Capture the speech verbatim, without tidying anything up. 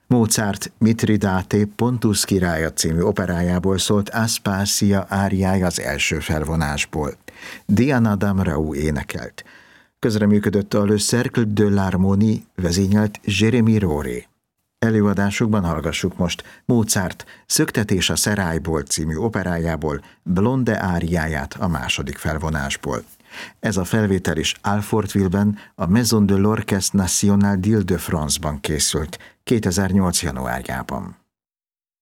Mozart Mitridate Pontus királya című operájából szólt Aspasia áriája az első felvonásból. Diana Damrau énekelt. Közreműködött a Le Cercle de l'Harmonie, vezényelt Jérémy Roré. Előadásukban hallgassuk most Mozart Szöktetés a Szerályból című operájából Blonde áriáját a második felvonásból. Ez a felvétel is Alfortville-ben, a Maison de l'Orchestre National d'Île-de-France-ban készült kétezer-nyolc januárjában.